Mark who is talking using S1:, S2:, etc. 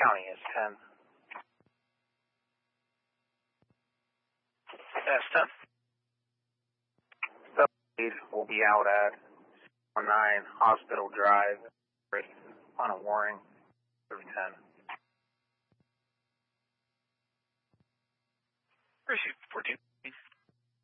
S1: County is 10. That's 10. The lead will be out at 9 Hospital Drive on a warning of 10.
S2: Appreciate it.